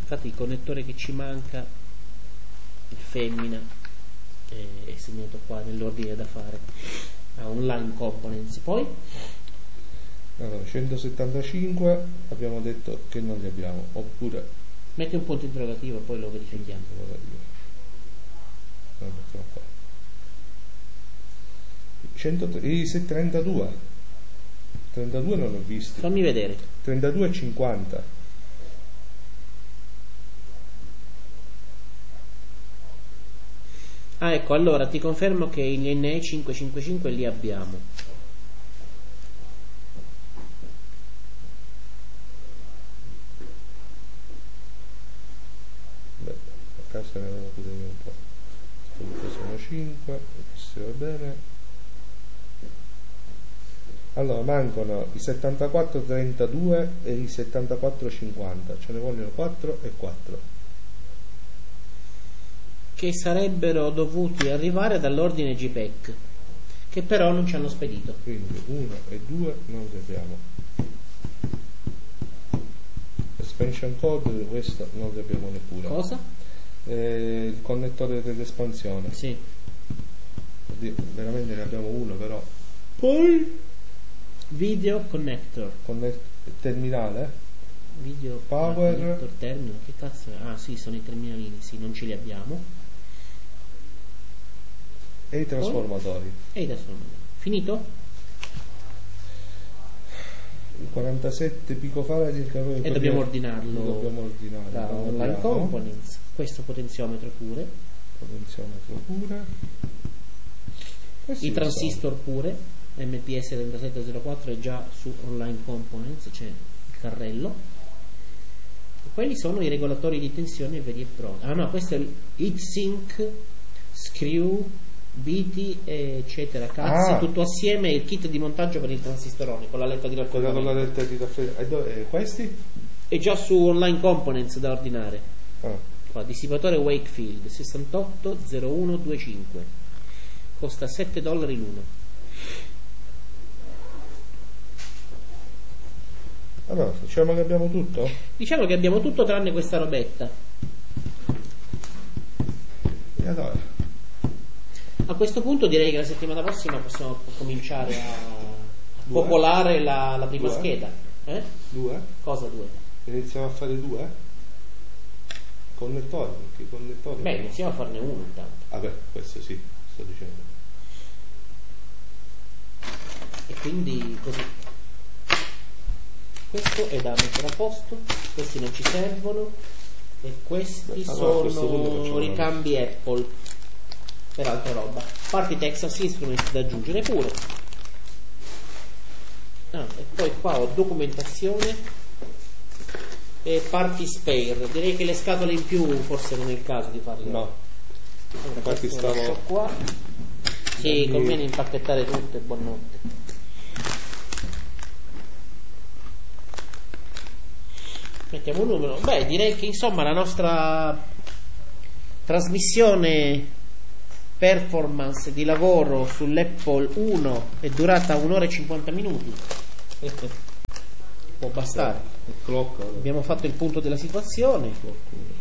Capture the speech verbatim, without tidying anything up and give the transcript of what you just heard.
infatti il connettore che ci manca, il femmina, è, è segnato qua nell'ordine da fare a online components. Poi allora, centosettantacinque abbiamo detto che non li abbiamo, oppure metti un punto interrogativo, poi lo verifichiamo. No, mettiamo qua. cento, i trentadue trentadue non l'ho visto. Fammi vedere. trentadue e cinquanta. Ah, ecco, allora ti confermo che gli N E cinquecentocinquantacinque li abbiamo. Beh, a casa ne avevo pure io un po'. Comunque sono cinque, questo va bene. Allora mancano i settantaquattro trentadue e i settantaquattro cinquanta, ce ne vogliono quattro e quattro che sarebbero dovuti arrivare dall'ordine J P E G, che però non ci hanno spedito. Quindi uno e due non li abbiamo. Expansion code, questo non li abbiamo neppure. Cosa? Eh, il connettore dell'espansione. Sì. Oddio, veramente ne abbiamo uno però. Poi video connector. Connect- terminale? Video power connector terminal, che cazzo è? Ah sì, sono i terminalini, sì, non ce li abbiamo. E i trasformatori. E i trasformatori. Finito? Il quarantasette picofarad il carbone E dobbiamo ordinarlo. Dobbiamo ordinare Da online components. Questo potenziometro pure. Potenziometro pure. I transistor pure. M P S trentasette zero quattro è già su online components, c'è il carrello. E quelli sono i regolatori di tensione veri e propri. Ah no, questo è il heatsink, screw, biti eccetera, cazzi, ah. tutto assieme il kit di montaggio per il transistorone con la letta di raffreddamento. Con la letta di raffreddamento. E questi? È già su online components da ordinare. Ah. Qua, dissipatore Wakefield sessantotto zero uno venticinque, costa sette dollari l'uno. Allora, diciamo che abbiamo tutto? Diciamo che abbiamo tutto tranne questa robetta. E allora? A questo punto direi che la settimana prossima possiamo cominciare a due? popolare la, la prima due? scheda. Eh? Due? Cosa due? Iniziamo a fare due? Connettori, perché connettori. Beh, iniziamo a farne uno intanto. Vabbè, questo sì, sto dicendo. E quindi così. Questo è da mettere a posto, questi non ci servono e questi Beh, sono ricambi una... Apple per altra roba. Parti Texas Instruments da aggiungere pure. Ah, e poi qua ho documentazione e parti spare. Direi che le scatole in più forse non è il caso di farle. No. Allora, infatti stavo qua. Sì, conviene impacchettare tutto e buonanotte. Mettiamo un numero. Beh, direi che insomma la nostra trasmissione performance di lavoro sull'Apple uno è durata un'ora e cinquanta minuti. Può bastare. Abbiamo fatto il punto della situazione.